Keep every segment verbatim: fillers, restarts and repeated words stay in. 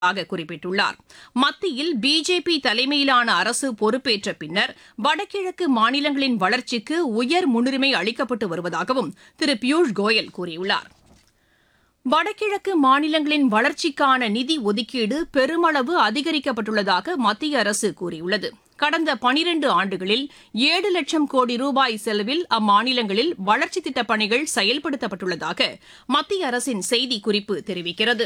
குறிப்பிட்டுள்ளார். மத்தியில் பிஜேபி தலைமையிலான அரசு பொறுப்பேற்ற பின்னர் வடகிழக்கு மாநிலங்களின் வளர்ச்சிக்கு உயர் முன்னுரிமை அளிக்கப்பட்டு வருவதாகவும் திரு பியூஷ் கோயல் கூறியுள்ளார். வடகிழக்கு மாநிலங்களின் வளர்ச்சிக்கான நிதி ஒதுக்கீடு பெருமளவு அதிகரிக்கப்பட்டுள்ளதாக மத்திய அரசு கூறியுள்ளது. கடந்த பனிரண்டு ஆண்டுகளில் ஏழு லட்சம் கோடி ரூபாய் செலவில் அம்மாநிலங்களில் வளர்ச்சித் திட்டப் பணிகள் செயல்படுத்தப்பட்டுள்ளதாக மத்திய அரசின் செய்திக்குறிப்பு தெரிவிக்கிறது.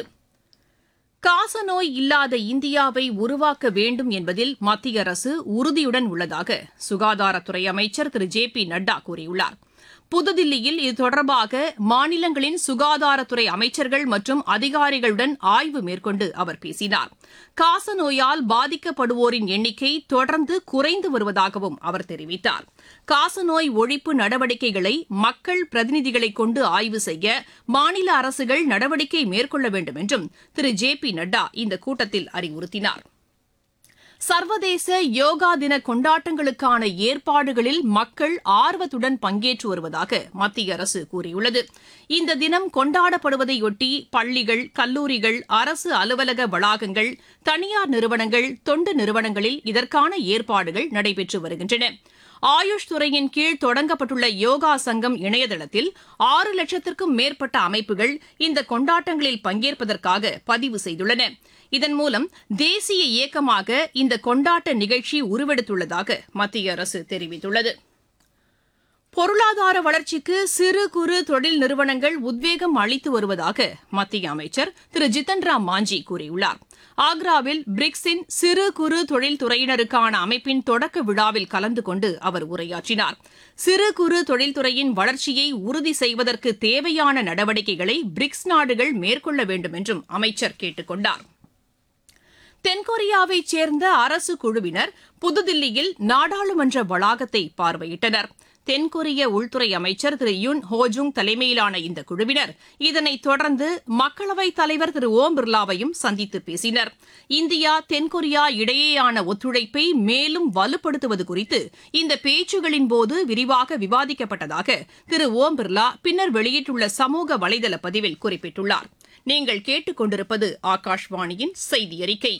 காசநோய் இல்லாத இந்தியாவை உருவாக்க வேண்டும் என்பதில் மத்திய அரசு உறுதியுடன் உள்ளதாக சுகாதாரத்துறை அமைச்சர் திரு ஜே பி நட்டா கூறியுள்ளார். புதுதில்லியில் இது தொடர்பாக மாநிலங்களின் சுகாதாரத்துறை அமைச்சர்கள் மற்றும் அதிகாரிகளுடன் ஆய்வு மேற்கொண்டு அவர் பேசினார். காசநோயால் பாதிக்கப்படுவோரின் எண்ணிக்கை தொடர்ந்து குறைந்து வருவதாகவும் அவர் தெரிவித்தார். காசநோய் ஒழிப்பு நடவடிக்கைகளை மக்கள் பிரதிநிதிகளை கொண்டு ஆய்வு செய்ய மாநில அரசுகள் நடவடிக்கை மேற்கொள்ள வேண்டும் என்றும் திரு ஜே பி நட்டா இந்த கூட்டத்தில் அறிவுறுத்தினார். சர்வதேச யோகா தின கொண்டாட்டங்களுக்கான ஏற்பாடுகளில் மக்கள் ஆர்வத்துடன் பங்கேற்று வருவதாக மத்திய அரசு கூறியுள்ளது. இந்த தினம் கொண்டாடப்படுவதையொட்டி பள்ளிகள், கல்லூரிகள், அரசு அலுவலக வளாகங்கள், தனியார் நிறுவனங்கள், தொண்டு நிறுவனங்களில் இதற்கான ஏற்பாடுகள் நடைபெற்று வருகின்றன. ஆயுஷ் துறையின் கீழ் தொடங்கப்பட்டுள்ள யோகா சங்கம் இணையதளத்தில் ஆறு லட்சத்திற்கும் மேற்பட்ட அமைப்புகள் இந்த கொண்டாட்டங்களில் பங்கேற்பதற்காக பதிவு செய்துள்ளன. இதன் மூலம் தேசிய இயக்கமாக இந்த கொண்டாட்ட நிகழ்ச்சி உருவெடுத்துள்ளதாக மத்திய அரசு தெரிவித்துள்ளது. பொருளாதார வளர்ச்சிக்கு சிறு குறு தொழில் நிறுவனங்கள் உத்வேகம் அளித்து வருவதாக மத்திய அமைச்சர் திரு ஜித்தன் ராம் மாஞ்சி கூறியுள்ளார். ஆக்ராவில் பிரிக்ஸின் சிறு குறு தொழில் துறையினருக்கான அமைப்பின் தொடக்க விழாவில் கலந்து கொண்டு அவர் உரையாற்றினார். சிறு குறு தொழில்துறையின் வளர்ச்சியை உறுதி செய்வதற்கு தேவையான நடவடிக்கைகளை பிரிக்ஸ் நாடுகள் மேற்கொள்ள வேண்டும் என்றும் அமைச்சர் கேட்டுக் கொண்டார். தென்கொரியாவைச் சேர்ந்த அரசு குழுவினர் புதுதில்லியில் நாடாளுமன்ற வளாகத்தை பார்வையிட்டனர். தென்கொரிய உள்துறை அமைச்சர் திரு யுன் ஹோஜுங் தலைமையிலான இந்த குழுவினர் இதனைத் தொடர்ந்து மக்களவைத் தலைவர் திரு ஓம் பிர்லாவையும் சந்தித்து பேசினர். இந்தியா தென்கொரியா இடையேயான ஒத்துழைப்பை மேலும் வலுப்படுத்துவது குறித்து இந்த பேச்சுகளின் போது விரிவாக விவாதிக்கப்பட்டதாக திரு ஓம் பிர்லா பின்னர் வெளியிட்டுள்ள சமூக வலைதள பதிவில் குறிப்பிட்டுள்ளார். நீங்கள் கேட்டுக் கொண்டிருப்பது ஆகாஷ்வாணியின் செய்தி அறிக்கை.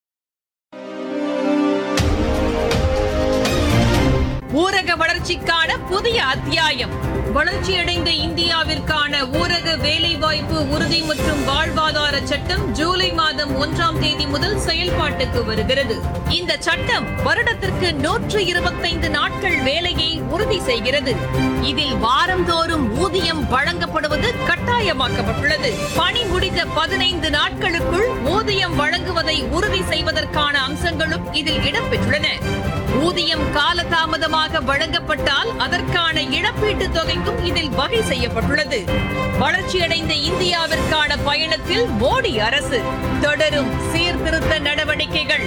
ஊரக வளர்ச்சிக்கான புதிய அத்தியாயம். வளர்ச்சியடைந்த இந்தியாவிற்கான ஊரக வேலைவாய்ப்பு உறுதி மற்றும் வாழ்வாதார சட்டம் ஜூலை மாதம் ஒன்றாம் தேதி முதல் செயல்பாட்டுக்கு வருகிறது. இந்த சட்டம் வருடத்திற்கு நூற்று இருபத்தைந்து நாட்கள் வேலையை உறுதி செய்கிறது. இதில் வாரந்தோறும் ஊதியம் வழங்கப்படுவது கட்டாயமாக்கப்பட்டுள்ளது. பணி முடிந்த பதினைந்து நாட்களுக்குள் ஊதியம் வழங்குவதை உறுதி செய்வதற்கான அம்சங்களும் இதில் இடம்பெற்றுள்ளன. ஊதியம் காலதாமதமாக வழங்கப்பட்டால் அதற்கான இழப்பீட்டுத் தொகைக்கும் இதில் வகை செய்யப்பட்டுள்ளது. வளர்ச்சியடைந்த இந்தியாவிற்கான பயணத்தில் மோடி அரசு தொடரும் சீர்திருத்த நடவடிக்கைகள்.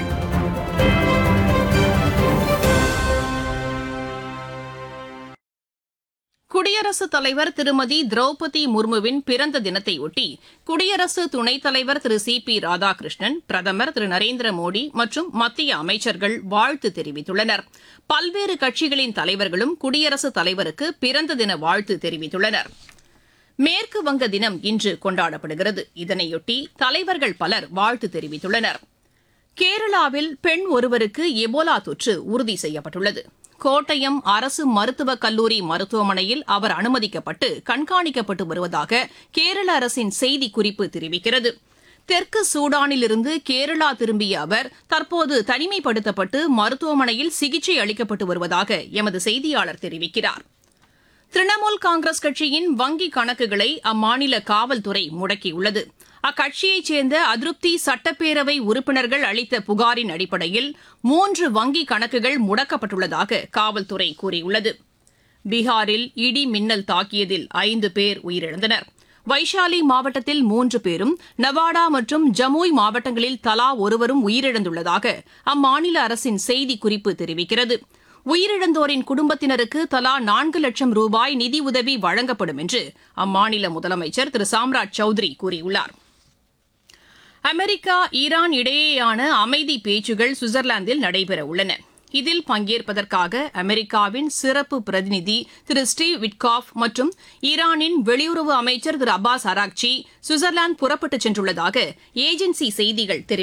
குடியரசுத் தலைவர் திருமதி திரௌபதி முர்முவின் பிறந்த தினத்தையொட்டி குடியரசு துணைத் தலைவர் திரு சி பி ராதாகிருஷ்ணன், பிரதமர் திரு நரேந்திர மோடி மற்றும் மத்திய அமைச்சர்கள் வாழ்த்து தெரிவித்துள்ளனர். பல்வேறு கட்சிகளின் தலைவர்களும் குடியரசுத் தலைவருக்கு பிறந்த தின வாழ்த்து தெரிவித்துள்ளனர். மேற்கு வங்க தினம் இன்று கொண்டாடப்படுகிறது. இதனையொட்டி தலைவர்கள் பலர் வாழ்த்து தெரிவித்துள்ளனர். கேரளாவில் பெண் ஒருவருக்கு எபோலா தொற்று உறுதி செய்யப்பட்டுள்ளது. கோட்டயம் அரசு மருத்துவக் கல்லூரி மருத்துவமனையில் அவர் அனுமதிக்கப்பட்டு கண்காணிக்கப்பட்டு வருவதாக கேரள அரசின் செய்திக்குறிப்பு தெரிவிக்கிறது. தெற்கு சூடானிலிருந்து கேரளா திரும்பிய அவர் தற்போது தனிமைப்படுத்தப்பட்டு மருத்துவமனையில் சிகிச்சை அளிக்கப்பட்டு வருவதாக எமது செய்தியாளர் தெரிவிக்கிறார். திரிணாமுல் காங்கிரஸ் கட்சியின் வங்கிக் கணக்குகளை அம்மாநில காவல்துறை முடக்கியுள்ளது. அக்கட்சியைச் சேர்ந்த அதிருப்தி சட்டப்பேரவை உறுப்பினர்கள் அளித்த புகாரின் அடிப்படையில் மூன்று வங்கிக் கணக்குகள் முடக்கப்பட்டுள்ளதாக காவல்துறை கூறியுள்ளது. பீகாரில் இடி மின்னல் தாக்கியதில் ஐந்து பேர் உயிரிழந்தனர். வைஷாலி மாவட்டத்தில் மூன்று பேரும், நவாடா மற்றும் ஜமுய் மாவட்டங்களில் தலா ஒருவரும் உயிரிழந்துள்ளதாக அம்மாநில அரசின் செய்திக்குறிப்பு தெரிவிக்கிறது. உயிரிழந்தோரின் குடும்பத்தினருக்கு தலா நான்கு லட்சம் ரூபாய் நிதியுதவி வழங்கப்படும் என்று அம்மாநில முதலமைச்சர் திரு சாம்ராஜ் சௌத்ரி கூறியுள்ளார். அமெரிக்கா ஈரான் இடையேயான அமைதி பேச்சுகள் சுவிட்சர்லாந்தில் நடைபெறவுள்ளன. இதில் பங்கேற்பதற்காக அமெரிக்காவின் சிறப்பு பிரதிநிதி திரு ஸ்டீவ் விட்காஃப் மற்றும் ஈரானின் வெளியுறவு அமைச்சர் திரு அப்பாஸ் அராக்சி சுவிட்சர்லாந்து புறப்பட்டுச் சென்றுள்ளதாக ஏஜென்சி செய்திகள் தெரிவிக்கின்றன.